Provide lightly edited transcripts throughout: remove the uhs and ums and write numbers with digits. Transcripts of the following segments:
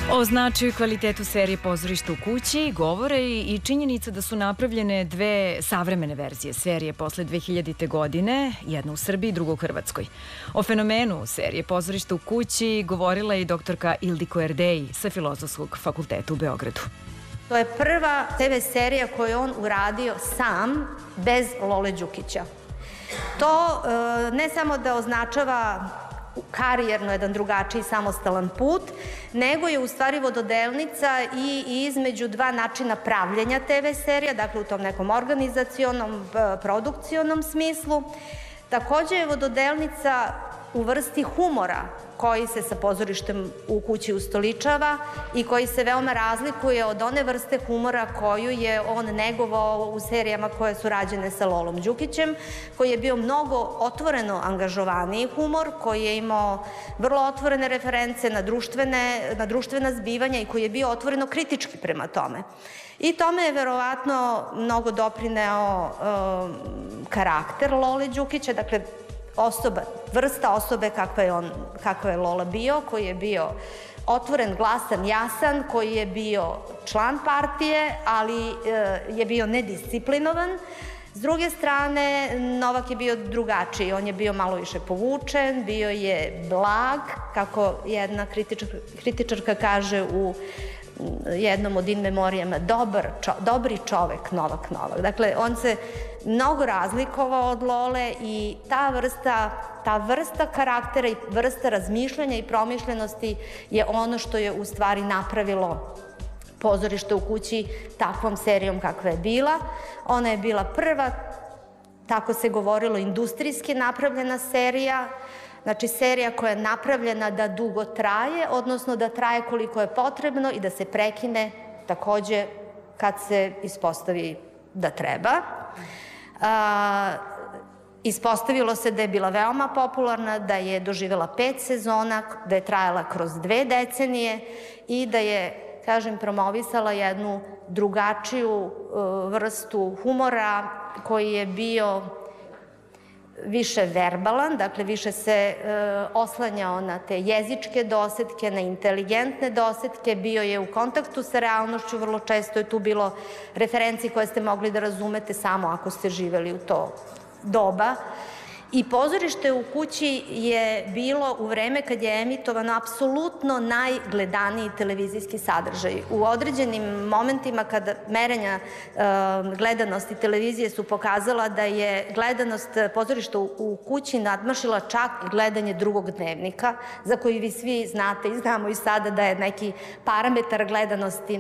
O značaju i kvalitetu serije Pozorište u kući govore i činjenica da su napravljene dve savremene verzije serije posle 2000. godine, jedna u Srbiji, druga u Hrvatskoj. O fenomenu serije Pozorište u kući govorila je i doktorka Ildiko Erdeji sa Filozofskog fakulteta u Beogradu. To je prva TV serija koju je on uradio sam, bez Lole Đukića. To ne samo da označava karijerno jedan drugačiji samostalan put, nego je u stvari vododelnica i između dva načina pravljenja TV serija, dakle u tom nekom organizacionom, produkcionom smislu. Takođe je vododelnica u vrsti humora koji se sa Pozorištem u kući ustoličava i koji se veoma razlikuje od one vrste humora koju je on negovao u serijama koje su rađene sa Lolom Đukićem, koji je bio mnogo otvoreno angažovaniji humor, koji je imao vrlo otvorene reference na društvena zbivanja i koji je bio otvoreno kritički prema tome. I tome je verovatno mnogo doprineo karakter Lole Đukića, dakle vrsta osobe kakva je Lola bio, koji je bio otvoren, glasan, jasan, koji je bio član partije, ali je bio nedisciplinovan. S druge strane, Novak je bio drugačiji, on je bio malo više povučen, bio je blag, kako jedna kritičarka kaže u jednom od in memorijama, dobri čovek Novak. Dakle, on se mnogo razlikovao od Lole i ta vrsta karaktera i vrsta razmišljanja i promišljenosti je ono što je u stvari napravilo Pozorište u kući takvom serijom kakva je bila. Ona je bila prva, tako se govorilo, industrijski napravljena serija, znači serija koja je napravljena da dugo traje, odnosno da traje koliko je potrebno i da se prekine takođe kad se ispostavi da treba. Ispostavilo se da je bila veoma popularna, da je doživela 5 sezona, da je trajala kroz 2 decenije i da je, kažem, promovisala jednu drugačiju vrstu humora koji je bio više verbalan, dakle više se oslanjao na te jezičke dosetke, na inteligentne dosetke, bio je u kontaktu sa realnošću, vrlo često je tu bilo referenci koje ste mogli da razumete samo ako ste živeli u to doba. I Pozorište u kući je bilo u vreme kad je emitovano apsolutno najgledaniji televizijski sadržaj. U određenim momentima kada merenja gledanosti televizije su pokazala da je gledanost Pozorišta u kući nadmašila čak i gledanje Drugog dnevnika, za koji vi svi znate i znamo i sada da je neki parametar gledanosti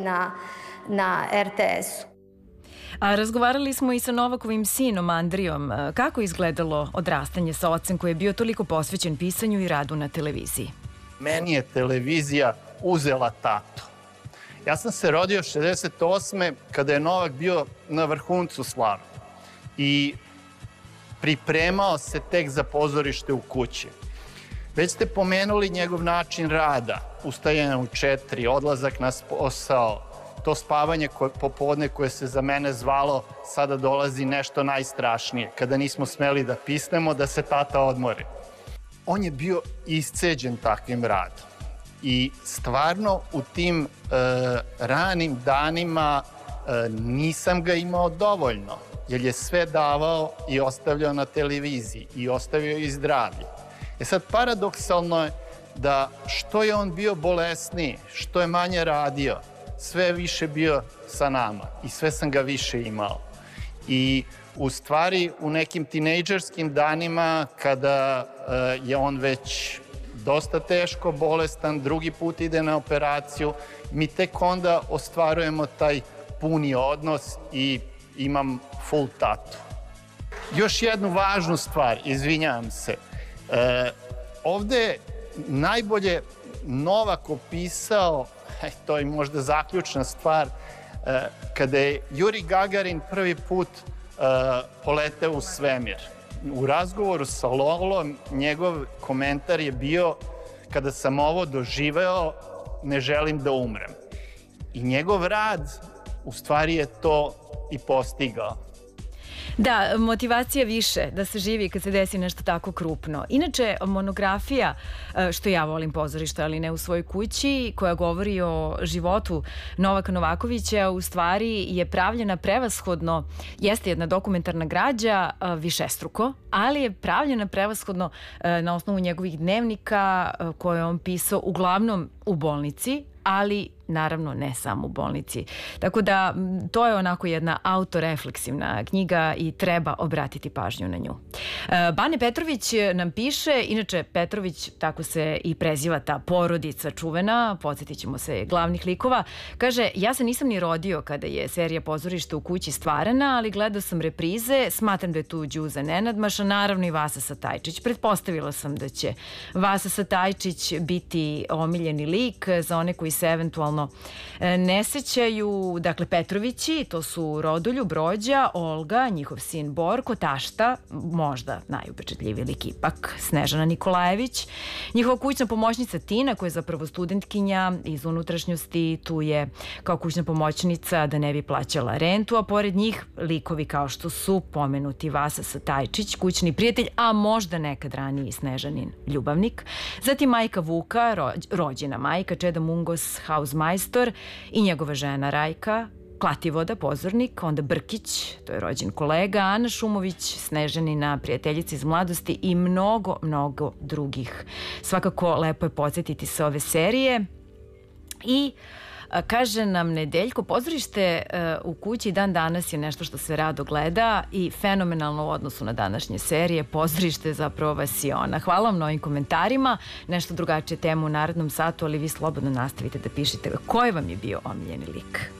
na RTS-u. A razgovarali smo i sa Novakovim sinom Andrijom. Kako je izgledalo odrastanje sa ocem koji je bio toliko posvećen pisanju i radu na televiziji? Meni je televizija uzela tatu. Ja sam se rodio 68. kada je Novak bio na vrhuncu slave i pripremao se tek za Pozorište u kući. Već ste pomenuli njegov način rada, ustajanje u 4, odlazak na posao, to spavanje popodne koje se za mene zvalo sada dolazi nešto najstrašnije, kada nismo smeli da pisnemo, da se tata odmori. On je bio isceđen takvim radom i stvarno u tim ranim danima nisam ga imao dovoljno, jer je sve davao i ostavljao na televiziji i ostavio i zdravlje. Sad, paradoksalno je da što je on bio bolesniji, što je manje radio, sve je više bio sa nama i sve sam ga više imao. I u stvari u nekim tinejdžerskim danima kada je on već dosta teško bolestan, drugi put ide na operaciju, mi tek onda ostvarujemo taj puni odnos i imam full tatu. Još jednu važnu stvar, izvinjavam se, ovde je najbolje Novak opisao, to je možda zaključna stvar, kada je Juri Gagarin prvi put poleteo u svemir. U razgovoru sa Lolom njegov komentar je bio: kada sam ovo doživeo, ne želim da umrem. I njegov rad u stvari je to i postigao. Da, motivacija više da se živi kad se desi nešto tako krupno. Inače, monografija, što ja volim pozorište, ali ne u svojoj kući, koja govori o životu Novaka Novakovića, u stvari je pravljena prevashodno, jeste jedna dokumentarna građa, višestruko, ali je pravljena prevashodno na osnovu njegovih dnevnika koje je on pisao uglavnom u bolnici, ali naravno ne samo u bolnici. Tako da to je onako jedna autorefleksivna knjiga i treba obratiti pažnju na nju. Bane Petrović nam piše, inače Petrović, tako se i preziva ta porodica čuvena, podsjetit ćemo se glavnih likova, kaže, ja se nisam ni rodio kada je serija Pozorište u kući stvarana, ali gledao sam reprize, smatram da je tu Đuza nenadmaša, naravno i Vasa Satajčić. Pretpostavila sam da će Vasa Satajčić biti omiljeni lik za one koji se eventualno ne sećaju. Dakle, Petrovići, to su Rodoljub, Rođa, Olga, njihov sin Borko, tašta, možda najupečatljiviji lik ipak, Snežana Nikolajević, njihova kućna pomoćnica Tina, koja je zapravo studentkinja iz unutrašnjosti, tu je kao kućna pomoćnica da ne bi plaćala rentu, a pored njih likovi kao što su pomenuti Vasa Satajčić, kućni prijatelj, a možda nekad raniji Snežanin ljubavnik, zatim majka Vuka, rođena majka, Čeda Mungos, hauzmajstor, i njegova žena Rajka, Klativoda, pozornik, onda Brkić, to je rođen kolega, Ana Šumović, Snežanina prijateljica iz mladosti i mnogo, mnogo drugih. Svakako lepo je podsjetiti se ove serije. I kaže nam Nedeljko, pozorište u kući dan danas je nešto što se rado gleda i fenomenalno u odnosu na današnje serije. Pozorište je zapravo vasiona. Hvala vam na ovim komentarima. Nešto drugačije temu u narednom satu, ali vi slobodno nastavite da pišete koji vam je bio omiljeni lik.